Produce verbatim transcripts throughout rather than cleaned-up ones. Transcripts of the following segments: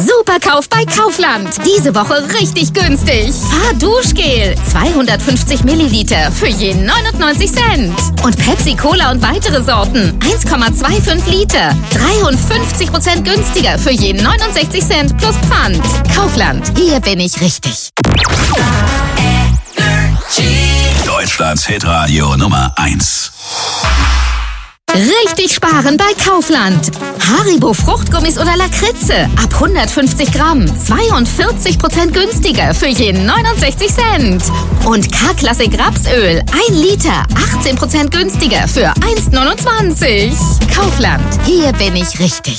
Superkauf bei Kaufland. Diese Woche richtig günstig. Fahrduschgel. zweihundertfünfzig Milliliter für je neunundneunzig Cent. Und Pepsi Cola und weitere Sorten. eins Komma fünfundzwanzig Liter. dreiundfünfzig Prozent günstiger für je neunundsechzig Cent plus Pfand. Kaufland. Hier bin ich richtig. Deutschlands Hitradio Nummer eins. Richtig sparen bei Kaufland. Haribo Fruchtgummis oder Lakritze ab hundertfünfzig Gramm. zweiundvierzig Prozent günstiger für je neunundsechzig Cent. Und K-Klassik Rapsöl ein Liter. achtzehn Prozent günstiger für eins neunundzwanzig. Kaufland. Hier bin ich richtig.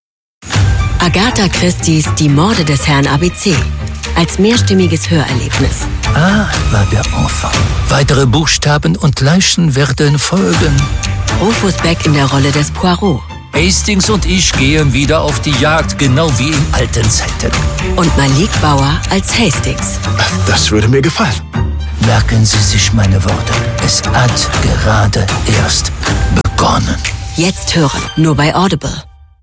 Agatha Christie's Die Morde des Herrn A B C. Als mehrstimmiges Hörerlebnis. Ah, war der Enfant. Weitere Buchstaben und Leichen werden folgen. Rufus Beck in der Rolle des Poirot. Hastings und ich gehen wieder auf die Jagd, genau wie in alten Zeiten. Und Malik Bauer als Hastings. Das würde mir gefallen. Merken Sie sich meine Worte. Es hat gerade erst begonnen. Jetzt hören, nur bei Audible.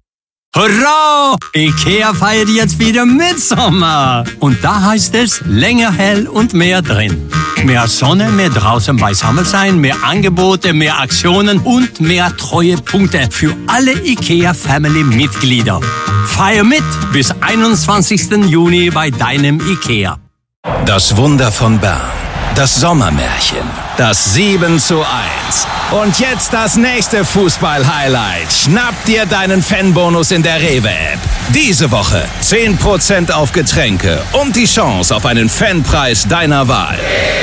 Hurra! IKEA feiert jetzt wieder Mitsommer. Und da heißt es länger hell und mehr drin. Mehr Sonne, mehr draußen beisammen sein, mehr Angebote, mehr Aktionen und mehr Treuepunkte für alle IKEA-Family-Mitglieder. Feier mit bis einundzwanzigsten Juni bei deinem IKEA. Das Wunder von Bern. Das Sommermärchen. Das sieben zu eins. Und jetzt das nächste Fußball-Highlight. Schnapp dir deinen Fanbonus in der Rewe-App. Diese Woche zehn Prozent auf Getränke und die Chance auf einen Fanpreis deiner Wahl.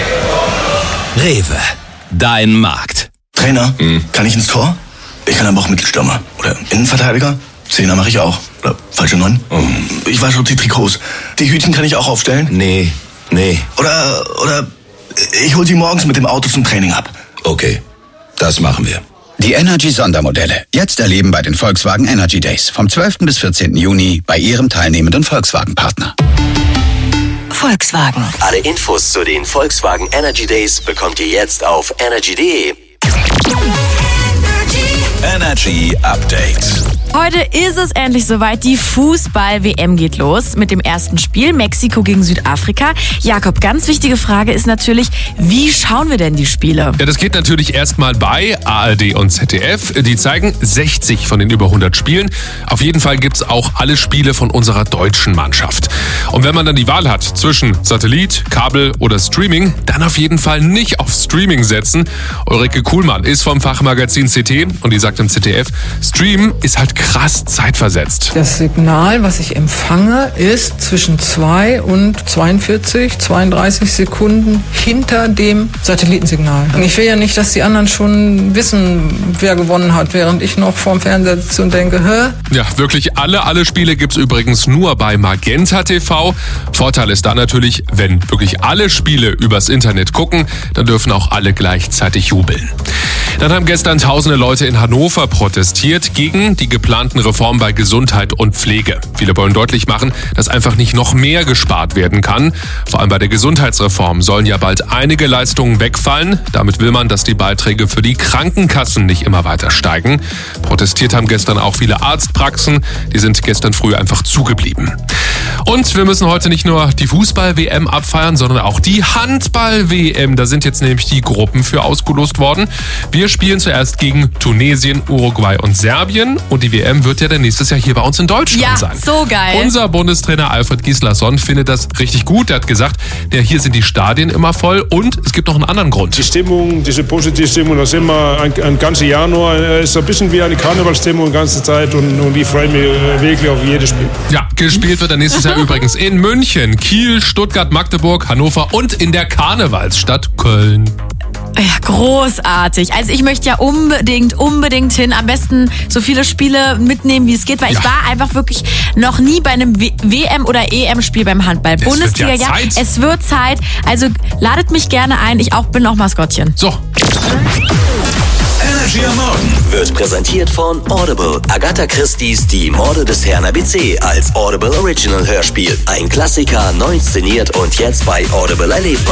Rewe. Dein Markt. Trainer, hm. kann ich ins Tor? Ich kann aber auch Mittelstürmer. Oder Innenverteidiger. Zehner mache ich auch. Oder falsche Neun. Hm. Ich wasche auch die Trikots. Die Hütchen kann ich auch aufstellen? Nee, nee. Oder, oder ich hol die morgens mit dem Auto zum Training ab. Okay, das machen wir. Die Energy-Sondermodelle. Jetzt erleben bei den Volkswagen Energy Days. Vom zwölften bis vierzehnten Juni bei Ihrem teilnehmenden Volkswagen-Partner. Volkswagen. Alle Infos zu den Volkswagen Energy Days bekommt ihr jetzt auf energy punkt de. Energy Update. Heute ist es endlich soweit. Die Fußball-W M geht los mit dem ersten Spiel Mexiko gegen Südafrika. Jakob, ganz wichtige Frage ist natürlich, wie schauen wir denn die Spiele? Ja, das geht natürlich erstmal bei A R D und Z D F. Die zeigen sechzig von den über hundert Spielen. Auf jeden Fall gibt es auch alle Spiele von unserer deutschen Mannschaft. Und wenn man dann die Wahl hat zwischen Satellit, Kabel oder Streaming, dann auf jeden Fall nicht auf Streaming setzen. Ulrike Kuhlmann ist vom Fachmagazin C T und die sagt im Z D F, Stream ist halt krass zeitversetzt. Das Signal, was ich empfange, ist zwischen zwei und zweiundvierzig, zweiunddreißig Sekunden hinter dem Satellitensignal. Ich will ja nicht, dass die anderen schon wissen, wer gewonnen hat, während ich noch vorm Fernseher sitze und denke, hä? Ja, wirklich alle, alle Spiele gibt's übrigens nur bei Magenta T V. Vorteil ist da natürlich, wenn wirklich alle Spiele übers Internet gucken, dann dürfen auch alle gleichzeitig jubeln. Dann haben gestern tausende Leute in Hannover protestiert gegen die geplanten Reformen bei Gesundheit und Pflege. Viele wollen deutlich machen, dass einfach nicht noch mehr gespart werden kann. Vor allem bei der Gesundheitsreform sollen ja bald einige Leistungen wegfallen. Damit will man, dass die Beiträge für die Krankenkassen nicht immer weiter steigen. Protestiert haben gestern auch viele Arztpraxen. Die sind gestern früh einfach zugeblieben. Und wir müssen heute nicht nur die Fußball-W M abfeiern, sondern auch die Handball-W M. Da sind jetzt nämlich die Gruppen für ausgelost worden. Wir spielen zuerst gegen Tunesien, Uruguay und Serbien. Und die W M wird ja dann nächstes Jahr hier bei uns in Deutschland ja, sein. So geil. Unser Bundestrainer Alfred Gislason findet das richtig gut. Er hat gesagt, ja, hier sind die Stadien immer voll und es gibt noch einen anderen Grund. Die Stimmung, diese positive Stimmung, das ist immer ein, ein ganzes Jahr nur. Es ist ein bisschen wie eine Karnevalstimmung die ganze Zeit und, und ich freue mich wirklich auf jedes Spiel. Ja, gespielt wird dann nächstes Jahr übrigens in München, Kiel, Stuttgart, Magdeburg, Hannover und in der Karnevalsstadt Köln. Ja, großartig. Also ich möchte ja unbedingt, unbedingt hin. Am besten so viele Spiele mitnehmen, wie es geht, weil ja. ich war einfach wirklich noch nie bei einem W M- oder E M-Spiel beim Handball. Es Bundesliga, wird ja, ja, Zeit. Es wird Zeit. Also ladet mich gerne ein. Ich auch bin auch Maskottchen. So. Energy am Morgen wird präsentiert von Audible. Agatha Christie's Die Morde des Herrn A B C als Audible Original Hörspiel. Ein Klassiker, neu inszeniert und jetzt bei Audible erlebbar.